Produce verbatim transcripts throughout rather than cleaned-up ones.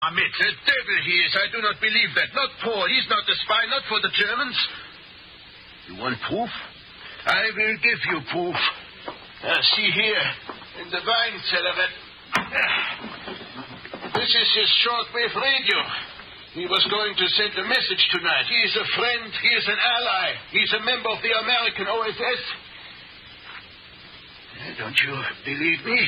Amit. The devil he is. I do not believe that. Not Paul. He's not the spy. Not for the Germans. You want proof? I will give you proof. Uh, see here, in the wine cellar. That, uh, this is his shortwave radio. He was going to send a message tonight. He is a friend. He is an ally. He's a member of the American O S S. Uh, don't you believe me?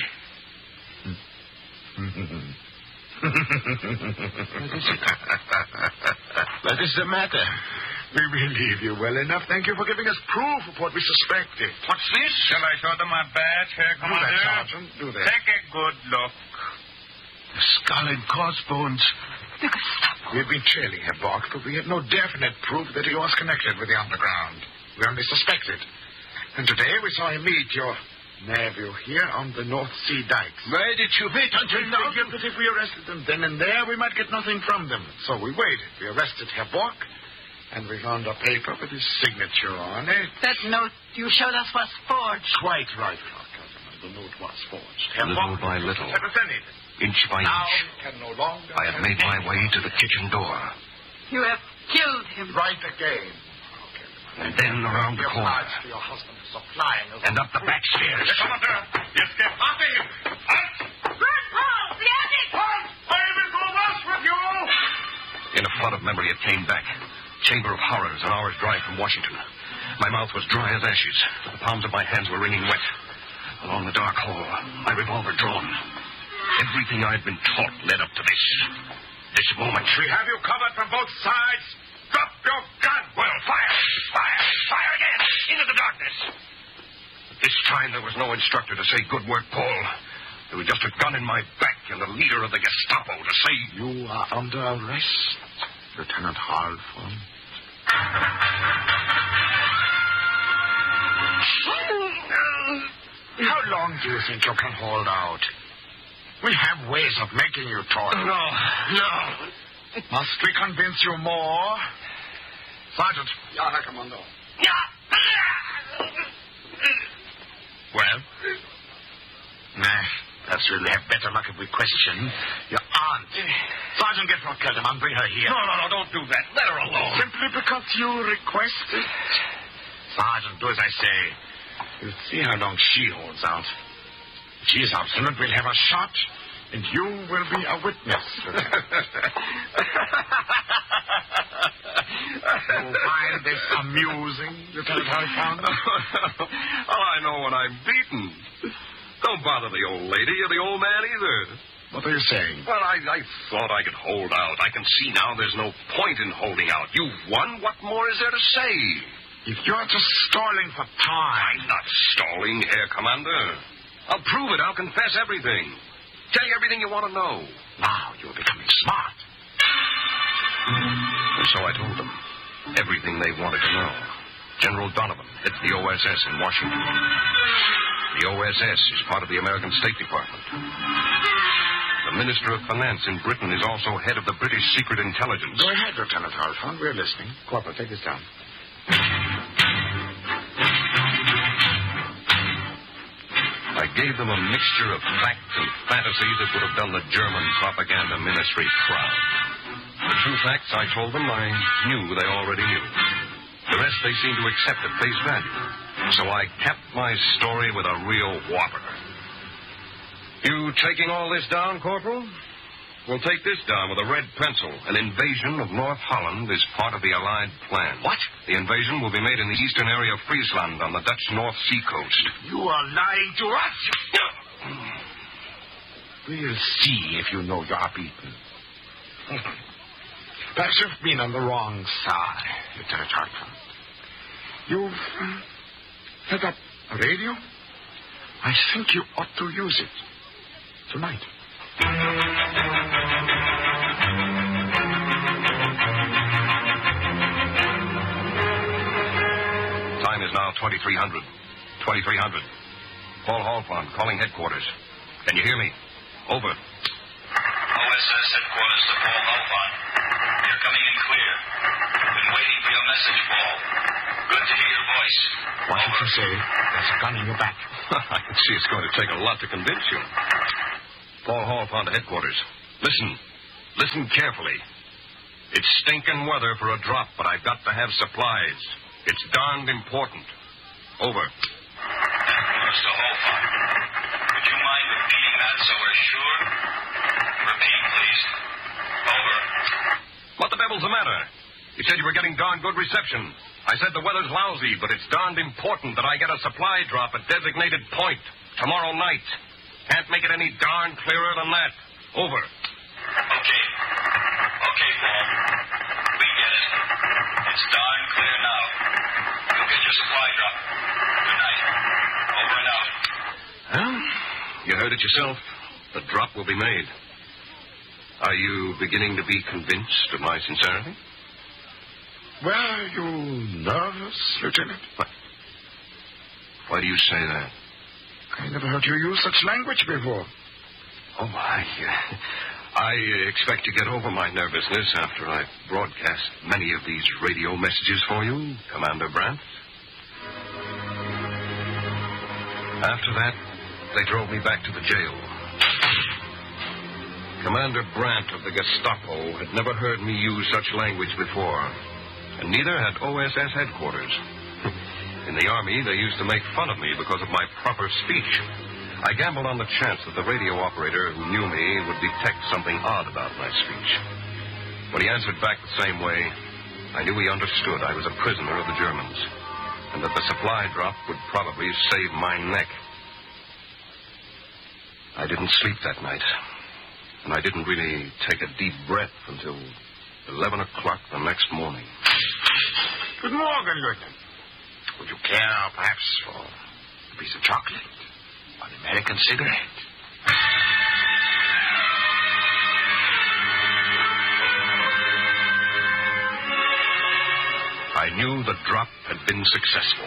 What is it? What is the matter? We believe you well enough. Thank you for giving us proof of what we suspected. What's this? Shall I show them my badge, Herr Do Commander? that, Sergeant. Do that. Take a good look. The skull and crossbones. The Gestapo. We've been trailing Herr Borg, but we had no definite proof that he was connected with the underground. We only suspected. And today we saw him meet your nephew here on the North Sea dikes. Why did you wait until We now? figured that if we arrested them then and there, we might get nothing from them. So we waited. We arrested Herr Borg, and we found a paper with his signature on it. That note you showed us was forged. Quite right, Frau Kaiserman. The note was forged. Herr Little Borg by little. represented. Inch by Now inch, we can no longer... I had made my way to the kitchen door. You have killed him. Right again. And then around the Your corner. cards for your husband is flying. And up the back stairs. Commander, yes, get after him. Halt! Run, Paul! The attic! Halt! I will go once with you. In a flood of memory, it came back. Chamber of Horrors, an hour's drive from Washington. My mouth was dry as ashes. The palms of my hands were wringing wet. Along the dark hall, my revolver drawn. Everything I had been taught led up to this. This moment. We have you covered from both sides. Drop your gun. Well, fire! Fire! Fire again! Into the darkness! But this time there was no instructor to say, good work, Paul. There was just a gun in my back and the leader of the Gestapo to say... You are under arrest, Lieutenant Halfon. How long do you think you can hold out? We have ways of making you talk. No, no. Must we convince you more? Sergeant. Ja, Herr Kommando. Well? Nah, perhaps we'll have better luck if we question your aunt. Sergeant, get Frau Kelderman. Bring her here. No, no, no, don't do that. Let her alone. Simply because you request it. Sergeant, do as I say. We'll see how long she holds out. If she is obstinate, we'll have a shot, and you will be a witness. You find this amusing, Lieutenant Halfon? Oh, I know when I'm beaten. Don't bother the old lady or the old man either. What are you saying? Well, I, I thought I could hold out. I can see now there's no point in holding out. You've won. What more is there to say? If you're just stalling for time... I'm not stalling, Herr Commander. I'll prove it. I'll confess everything. Tell you everything you want to know. Now you're becoming smart. And so I told them everything they wanted to know. General Donovan heads the O S S in Washington. The O S S is part of the American State Department. The Minister of Finance in Britain is also head of the British Secret Intelligence. Go ahead, Lieutenant Halfon. We're listening. Corporal, take this down. I gave them a mixture of fact and fantasy that would have done the German propaganda ministry proud. The true facts I told them I knew they already knew. The rest they seemed to accept at face value. So I capped my story with a real whopper. You taking all this down, Corporal? We'll take this down with a red pencil. An invasion of North Holland is part of the Allied plan. What? The invasion will be made in the eastern area of Friesland on the Dutch North Sea coast. You are lying to us. We'll see if you know you are beaten. Perhaps you've been on the wrong side, Lieutenant Halfon. You've uh, set up a radio? I think you ought to use it tonight. Time is now twenty-three hundred. twenty-three hundred. Paul Halfon calling headquarters. Can you hear me? Over. O S S headquarters to Paul Halfon. You're coming in clear. Been waiting for your message, Paul. Good to hear your voice. What did you say? There's a gun in your back. I can see it's going to take a lot to convince you. Paul Halfon to headquarters. Listen. Listen carefully. It's stinking weather for a drop, but I've got to have supplies. It's darned important. Over. Mister Holford, would you mind repeating that so we're sure? Repeat, please. Over. What the devil's the matter? You said you were getting darn good reception. I said the weather's lousy, but it's darned important that I get a supply drop at designated point tomorrow night. Can't make it any darn clearer than that. Over. Okay. Okay, Paul. We get it. It's darn clear now. You'll get your supply drop. Good night. Over and out. Well, you heard it yourself. The drop will be made. Are you beginning to be convinced of my sincerity? Well, are you nervous, Lieutenant? What? Why do you say that? I never heard you use such language before. Oh, I, uh, I expect to get over my nervousness after I've broadcast many of these radio messages for you, Commander Brandt. After that, they drove me back to the jail. Commander Brandt of the Gestapo had never heard me use such language before, and neither had O S S headquarters. In the Army, they used to make fun of me because of my proper speech. I gambled on the chance that the radio operator who knew me would detect something odd about my speech. When he answered back the same way, I knew he understood I was a prisoner of the Germans, and that the supply drop would probably save my neck. I didn't sleep that night, and I didn't really take a deep breath until eleven o'clock the next morning. Good morning, Lieutenant. Would you care, perhaps, for a piece of chocolate? Or an American cigarette? I knew the drop had been successful.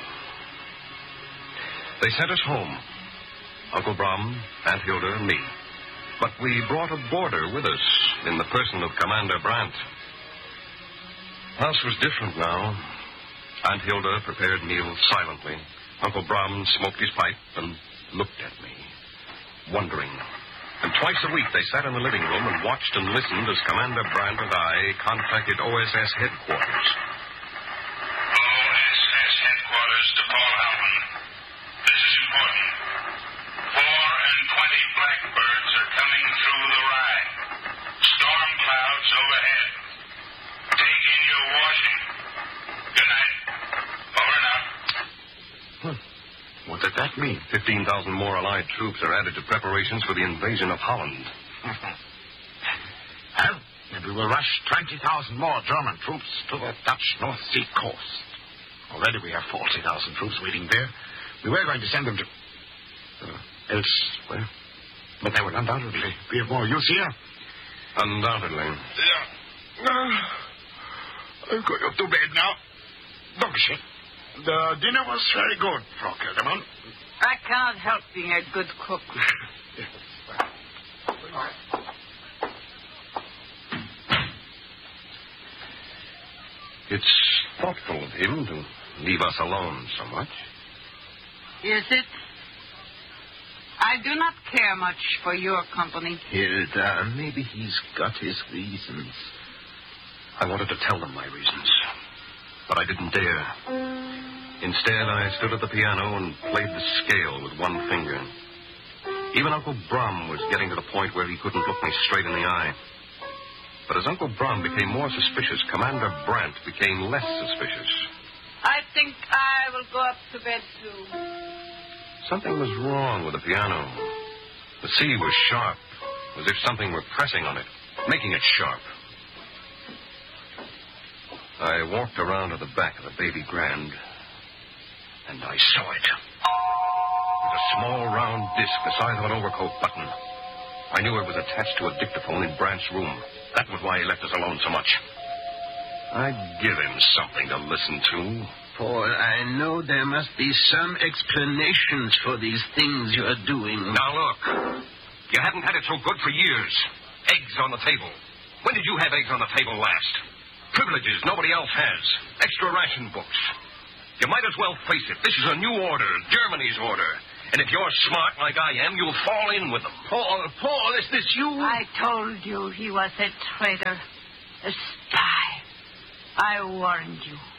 They sent us home. Uncle Brom, Aunt Hilda, and me. But we brought a boarder with us in the person of Commander Brandt. House was different now. Aunt Hilda prepared meals silently. Uncle Brom smoked his pipe and looked at me, wondering. And twice a week they sat in the living room and watched and listened as Commander Brandt and I contacted O S S headquarters. O S S headquarters to Paul Halpin. This is important. Four and twenty blackbirds are coming through the rye. Storm clouds overhead. Take in your washing. Good night. Over and out. Hmm. What did that mean? Fifteen thousand more Allied troops are added to preparations for the invasion of Holland. Well, maybe we'll rush twenty thousand more German troops to the Dutch North Sea coast. Already we have forty thousand troops waiting there. We were going to send them to... Uh, elsewhere. But they will undoubtedly be of more use here. Undoubtedly. Yeah. Uh, I'm going up to bed now. Dankeschön. The dinner was very good, Frau Kelderman. I cannot help being a good cook. Yes. Well, good night. It's thoughtful of him to leave us alone so much. Is it? I do not care much for your company. Hilda, maybe he's got his reasons. I wanted to tell them my reasons, but I didn't dare. Instead, I stood at the piano and played the scale with one finger. Even Uncle Brom was getting to the point where he couldn't look me straight in the eye. But as Uncle Brom became more suspicious, Commander Brandt became less suspicious. I think I will go up to bed, too. Something was wrong with the piano. The C was sharp, as if something were pressing on it, making it sharp. I walked around to the back of the baby grand, and I saw it. It was a small, round disc the size of an overcoat button. I knew it was attached to a dictaphone in Brandt's room. That was why he left us alone so much. I'd give him something to listen to. Paul, I know there must be some explanations for these things you're doing. Now, look. You haven't had it so good for years. Eggs on the table. When did you have eggs on the table last? Privileges nobody else has. Extra ration books. You might as well face it. This is a new order, Germany's order. And if you're smart like I am, you'll fall in with them. Paul, Paul, is this you? I told you he was a traitor, a spy. I warned you.